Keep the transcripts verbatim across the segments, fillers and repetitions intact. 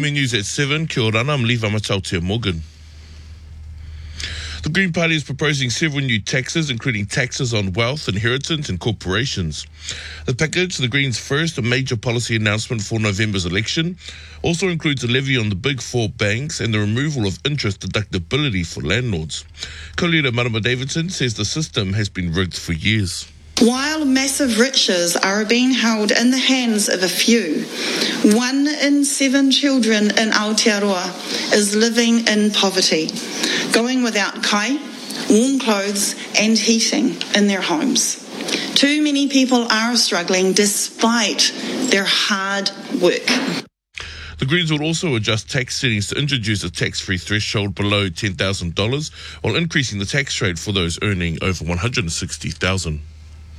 M N News at seven. Kia ora, I'm Lee Vamatautia Morgan. The Green Party is proposing several new taxes, including taxes on wealth, inheritance and corporations. The package, the Greens' first major policy announcement for November's election, also includes a levy on the big four banks and the removal of interest deductibility for landlords. Co-leader Marama Davidson says the system has been rigged for years. While massive riches are being held in the hands of a few, one in seven children in Aotearoa is living in poverty, going without kai, warm clothes and heating in their homes. Too many people are struggling despite their hard work. The Greens will also adjust tax settings to introduce a tax-free threshold below ten thousand dollars while increasing the tax rate for those earning over one hundred sixty thousand dollars.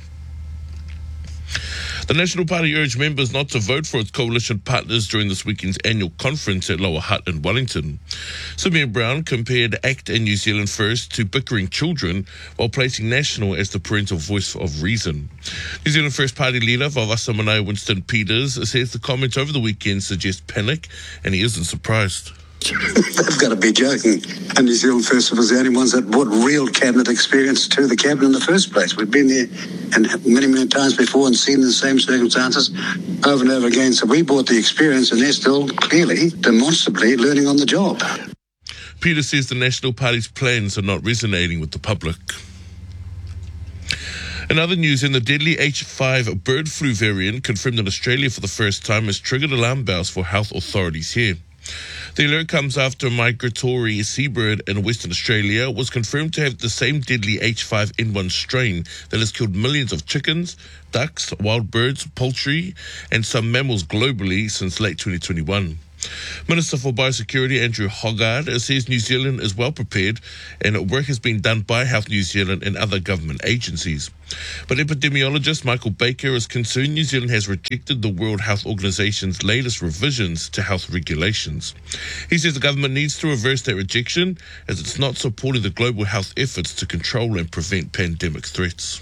The National Party urged members not to vote for its coalition partners during this weekend's annual conference at Lower Hutt in Wellington. Simeon Brown compared ACT and New Zealand First to bickering children while placing National as the parental voice of reason. New Zealand First Party leader Vavasa Manaia Winston Peters says the comments over the weekend suggest panic and he isn't surprised. They've got to be joking. And New Zealand First was the only ones that brought real cabinet experience to the cabinet in the first place. We've been there and many, many times before and seen the same circumstances over and over again. So we brought the experience and they're still clearly, demonstrably learning on the job. Peter says the National Party's plans are not resonating with the public. In other news, in the deadly H five bird flu variant confirmed in Australia for the first time has triggered alarm bells for health authorities here. The alert comes after a migratory seabird in Western Australia was confirmed to have the same deadly H five N one strain that has killed millions of chickens, ducks, wild birds, poultry and some mammals globally since late twenty twenty-one. Minister for Biosecurity Andrew Hoggard says New Zealand is well prepared and work has been done by Health New Zealand and other government agencies. But epidemiologist Michael Baker is concerned New Zealand has rejected the World Health Organization's latest revisions to health regulations. He says the government needs to reverse that rejection as it's not supporting the global health efforts to control and prevent pandemic threats.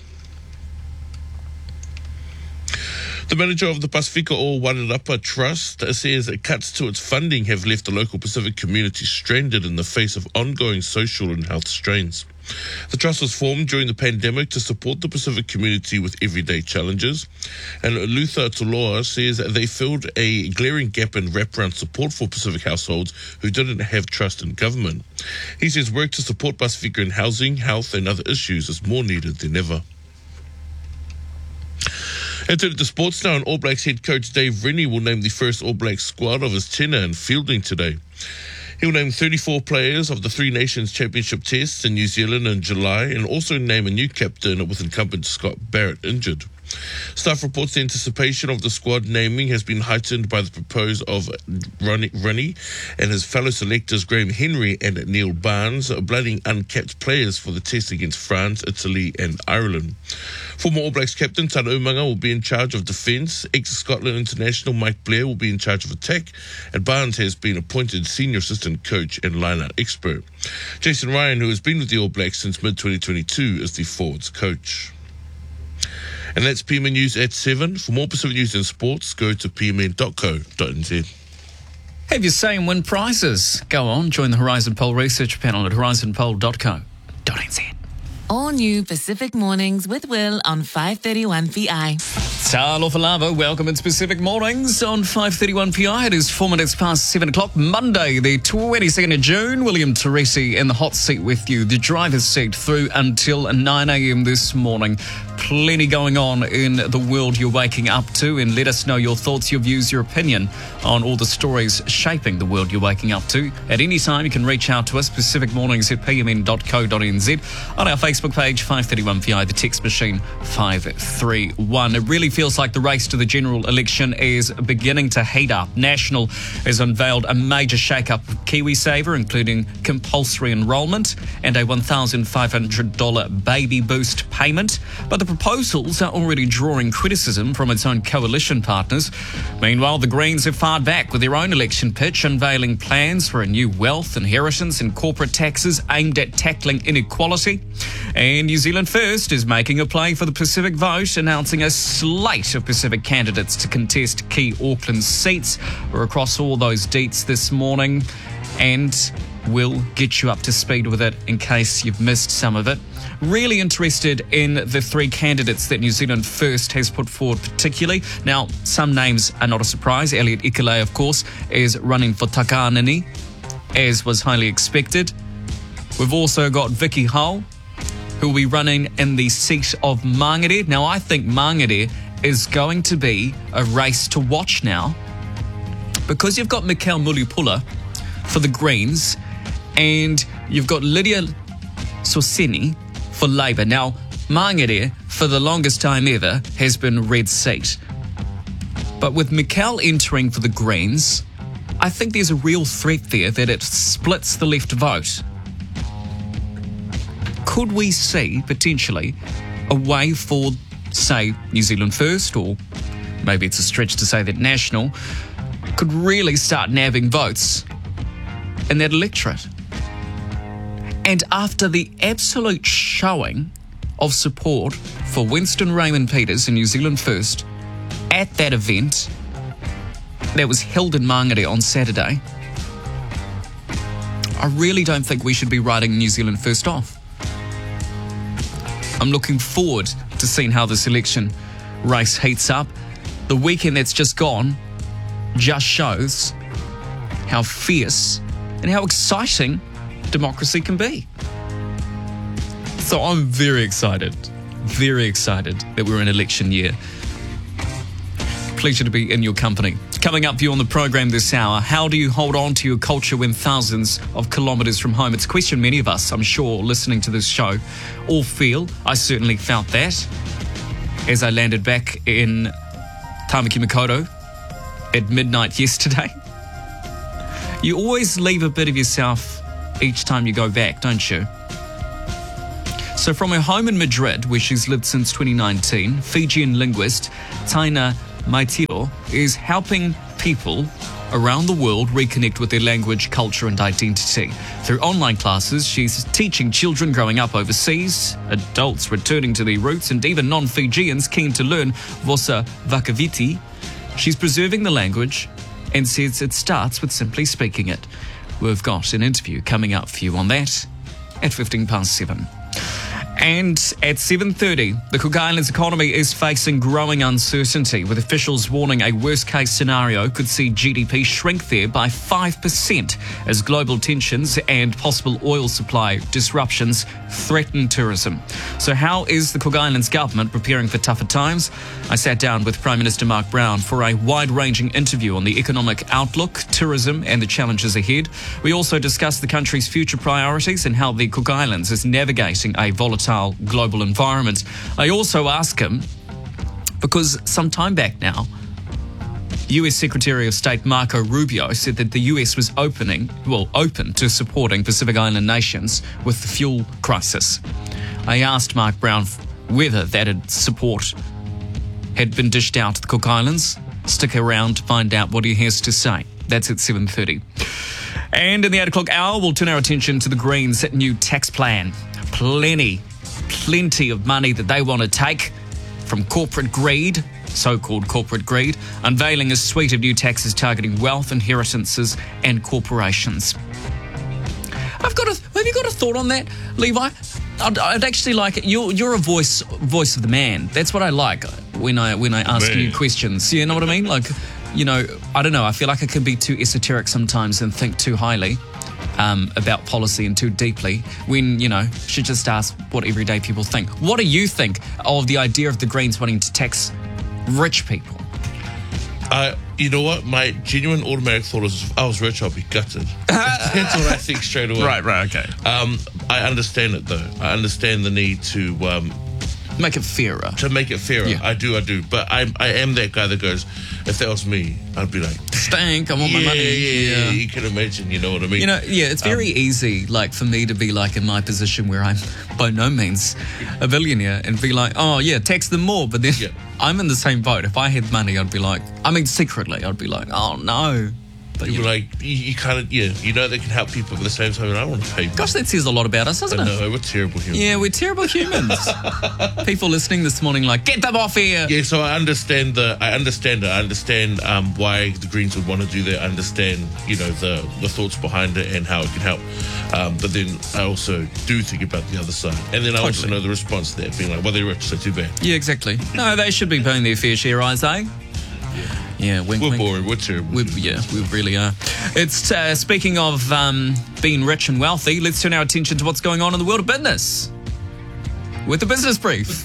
The manager of the Pasifika o Wairarapa Trust says that cuts to its funding have left the local Pacific community stranded in the face of ongoing social and health strains. The trust was formed during the pandemic to support the Pacific community with everyday challenges, and Luther Toloa says that they filled a glaring gap in wraparound support for Pacific households who didn't have trust in government. He says work to support Pasifika in housing, health and other issues is more needed than ever. And to the sports now, and All Blacks head coach Dave Rennie will name the first All Blacks squad of his tenure in fielding today. He'll name thirty-four players of the Three Nations Championship tests in New Zealand in July and also name a new captain with incumbent Scott Barrett injured. Staff reports the anticipation of the squad naming has been heightened by the proposal of Rennie and his fellow selectors Graham Henry and Neil Barnes blooding uncapped players for the test against France, Italy and Ireland. Former All Blacks captain Tana Umaga will be in charge of defence, ex-Scotland international Mike Blair will be in charge of attack, and Barnes has been appointed senior assistant coach and line-out expert. Jason Ryan, who has been with the All Blacks since mid twenty twenty-two, is the forwards coach. And that's P M N News at seven. For more Pacific news and sports, go to p m n dot co dot n z. Have your say and win prizes. Go on, join the Horizon Poll research panel at horizon poll dot co dot n z. All new Pacific Mornings with Will on five thirty-one P I. Talofa lava, welcome in Pacific Mornings on five thirty-one P I. It is four minutes past seven o'clock, Monday, the twenty-second of June. William Teresi in the hot seat with you, the driver's seat through until nine a.m. this morning. Plenty going on in the world you're waking up to, and let us know your thoughts, your views, your opinion on all the stories shaping the world you're waking up to. At any time, you can reach out to us, Pacific Mornings at p m n dot co dot n z, on our Facebook page, five thirty-one P I, the text machine, five three one. It really feels like the race to the general election is beginning to heat up. National has unveiled a major shake-up of KiwiSaver, including compulsory enrolment and a one thousand five hundred dollars baby boost payment. But the proposals are already drawing criticism from its own coalition partners. Meanwhile, the Greens have fired back with their own election pitch, unveiling plans for a new wealth, inheritance and corporate taxes aimed at tackling inequality. And New Zealand First is making a play for the Pacific vote, announcing a slate of Pacific candidates to contest key Auckland seats. We're across all those deets this morning, and we'll get you up to speed with it in case you've missed some of it. Really interested in the three candidates that New Zealand First has put forward particularly. Now, some names are not a surprise. Elliot Ikele, of course, is running for Takanini, as was highly expected. We've also got Vicky Hull, who will be running in the seat of Mangere. Now, I think Mangere is going to be a race to watch now, because you've got Mikael Mulipula for the Greens, and you've got Lydia Sorsini for Labour. Now, Mangere, for the longest time ever, has been red seat. But with Mikael entering for the Greens, I think there's a real threat there that it splits the left vote. Could we see, potentially, a way for, say, New Zealand First, or maybe it's a stretch to say that National, could really start nabbing votes in that electorate? And after the absolute showing of support for Winston Raymond Peters and New Zealand First at that event that was held in Mangere on Saturday, I really don't think we should be writing New Zealand First off. I'm looking forward to seeing how this election race heats up. The weekend that's just gone just shows how fierce and how exciting democracy can be. So I'm very excited, very excited that we're in election year. Pleasure to be in your company. Coming up for you on the program this hour, how do you hold on to your culture when thousands of kilometres from home? It's a question many of us, I'm sure, listening to this show, all feel. I certainly felt that as I landed back in Tamaki Makaurau at midnight yesterday. You always leave a bit of yourself each time you go back, don't you? So from her home in Madrid, where she's lived since twenty nineteen, Fijian linguist Taina Maitiro is helping people around the world reconnect with their language, culture and identity. Through online classes, she's teaching children growing up overseas, adults returning to their roots, and even non-Fijians keen to learn Vosa Vakaviti. She's preserving the language and says it starts with simply speaking it. We've got an interview coming up for you on that at fifteen past seven. And at seven thirty, the Cook Islands economy is facing growing uncertainty, with officials warning a worst-case scenario could see G D P shrink there by five percent as global tensions and possible oil supply disruptions threaten tourism. So how is the Cook Islands government preparing for tougher times? I sat down with Prime Minister Mark Brown for a wide-ranging interview on the economic outlook, tourism and the challenges ahead. We also discussed the country's future priorities and how the Cook Islands is navigating a volatile global environment. I also ask him, because some time back now, U S Secretary of State Marco Rubio said that the U S was opening, well, open to supporting Pacific Island nations with the fuel crisis. I asked Mark Brown whether that support had been dished out to the Cook Islands. Stick around to find out what he has to say. That's at seven thirty. And in the eight o'clock hour, we'll turn our attention to the Greens' new tax plan. Plenty, plenty of money that they want to take from corporate greed, so-called corporate greed, unveiling a suite of new taxes targeting wealth, inheritances and corporations. I've got a, have you got a thought on that, Levi? I'd, I'd actually like it. You're, you're a voice voice of the man. That's what I like when I when I ask man. you questions. You know what I mean? Like, you know, I don't know. I feel like I can be too esoteric sometimes and think too highly um, about policy and too deeply when, you know, should just ask what everyday people think. What do you think of the idea of the Greens wanting to tax rich people? Uh, you know what? My genuine automatic thought is, if I was rich, I'd be gutted. That's what I think straight away. Right, right, okay. Um, I understand it, though. I understand the need to... Um, make it fairer. To make it fairer. Yeah. I do, I do. But I I am that guy that goes, if that was me, I'd be like, stank. I want yeah, my money. Yeah, yeah, you can imagine, you know what I mean? You know, yeah, it's very Um, easy, like, for me to be, like, in my position where I'm by no means a billionaire and be like, oh, yeah, tax them more. But then Yeah. I'm in the same boat. If I had money, I'd be like, I mean, secretly, I'd be like, oh, no. But, you you were know, like, you, you kind of, yeah, you know they can help people, but at the same time, I don't want to pay. gosh, that says a lot about us, doesn't I it? know, we're terrible humans. Yeah, we're terrible humans. People listening this morning like, get them off here. Yeah, so I understand the, I understand it. I understand um, why the Greens would want to do that. I understand, you know, the, the thoughts behind it and how it can help. Um, but then I also do think about the other side. And then I also Totally. know the response to that, being like, well, they're rich, so too bad. Yeah, exactly. No, they should be paying their fair share, I say. Yeah, wink, We're wink. boring, we're terrible. We, yeah, we really are. It's uh, speaking of um, being rich and wealthy, let's turn our attention to what's going on in the world of business with the business brief.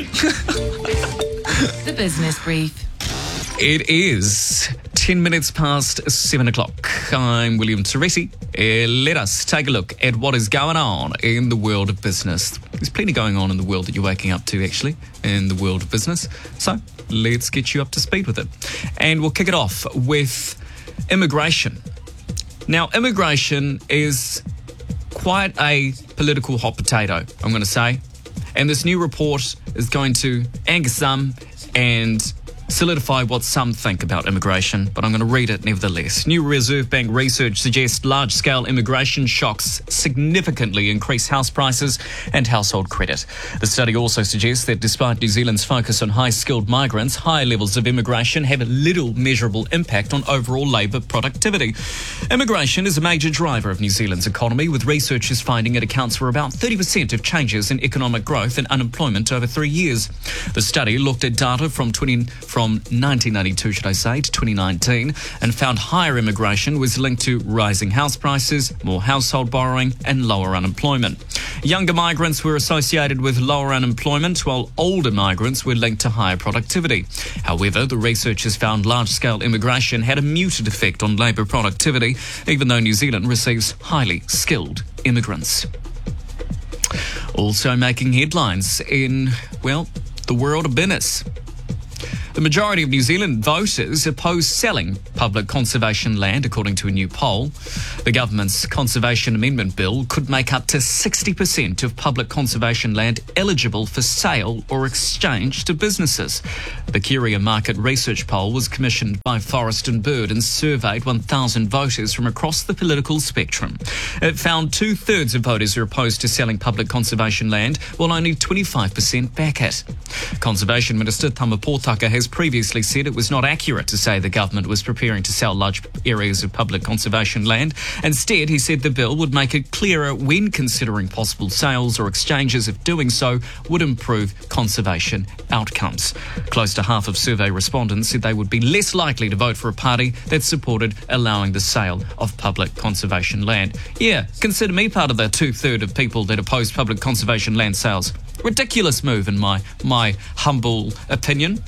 The business brief. It is ten minutes past seven o'clock. I'm William Teresi. Uh, let us take a look at what is going on in the world of business. There's plenty going on in the world that you're waking up to, actually, in the world of business. So let's get you up to speed with it. And we'll kick it off with immigration. Now, immigration is quite a political hot potato, I'm going to say. And this new report is going to anger some and solidify what some think about immigration, but I'm going to read it nevertheless. New Reserve Bank research suggests large-scale immigration shocks significantly increase house prices and household credit. The study also suggests that despite New Zealand's focus on high-skilled migrants, high levels of immigration have little measurable impact on overall labour productivity. Immigration is a major driver of New Zealand's economy, with researchers finding it accounts for about thirty percent of changes in economic growth and unemployment over three years. The study looked at data from twenty from nineteen ninety-two, should I say, to twenty nineteen, and found higher immigration was linked to rising house prices, more household borrowing, and lower unemployment. Younger migrants were associated with lower unemployment, while older migrants were linked to higher productivity. However, the researchers found large-scale immigration had a muted effect on labour productivity, even though New Zealand receives highly skilled immigrants. Also making headlines in, well, the world of business. The majority of New Zealand voters oppose selling public conservation land, according to a new poll. The government's Conservation Amendment Bill could make up to sixty percent of public conservation land eligible for sale or exchange to businesses. The Curia Market Research Poll was commissioned by Forest and Bird and surveyed one thousand voters from across the political spectrum. It found two-thirds of voters are opposed to selling public conservation land, while only twenty-five percent back it. Conservation Minister Tama Pōtaka has previously said it was not accurate to say the government was preparing to sell large areas of public conservation land. Instead, he said the bill would make it clearer when considering possible sales or exchanges if doing so would improve conservation outcomes. Close to half of survey respondents said they would be less likely to vote for a party that supported allowing the sale of public conservation land. Yeah, consider me part of the two-thirds of people that oppose public conservation land sales. Ridiculous move in my my humble opinion.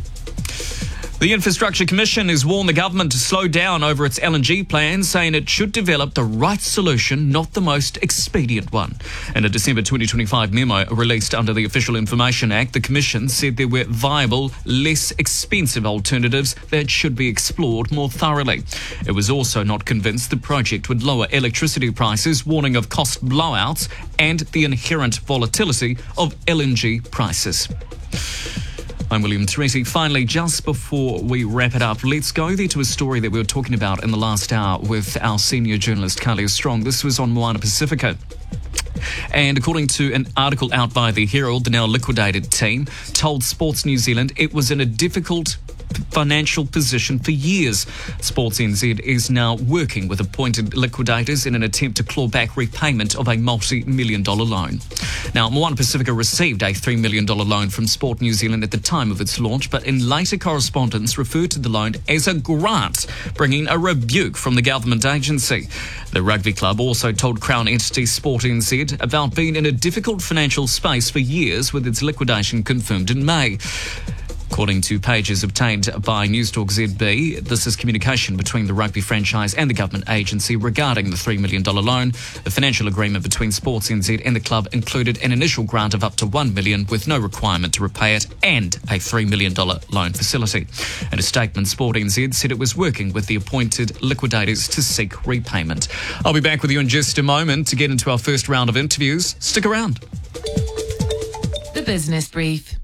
The Infrastructure Commission has warned the government to slow down over its L N G plans, saying it should develop the right solution, not the most expedient one. In a December twenty twenty-five memo released under the Official Information Act, the Commission said there were viable, less expensive alternatives that should be explored more thoroughly. It was also not convinced the project would lower electricity prices, warning of cost blowouts and the inherent volatility of L N G prices. I'm William Teresi. Finally, just before we wrap it up, let's go there to a story that we were talking about in the last hour with our senior journalist, Kalia Strong. This was on Moana Pacifica. And according to an article out by the Herald, the now liquidated team told Sports New Zealand it was in a difficult financial position for years. Sports N Z is now working with appointed liquidators in an attempt to claw back repayment of a multi-million dollar loan. Now, Moana Pacifica received a three million dollars loan from Sport New Zealand at the time of its launch, but in later correspondence referred to the loan as a grant, bringing a rebuke from the government agency. The rugby club also told Crown entity Sport N Z about being in a difficult financial space for years, with its liquidation confirmed in May. According to pages obtained by Newstalk Z B, this is communication between the rugby franchise and the government agency regarding the three million dollars loan. The financial agreement between Sports N Z and the club included an initial grant of up to one million dollars with no requirement to repay it and a three million dollars loan facility. In a statement, Sport N Z said it was working with the appointed liquidators to seek repayment. I'll be back with you in just a moment to get into our first round of interviews. Stick around. The Business Brief.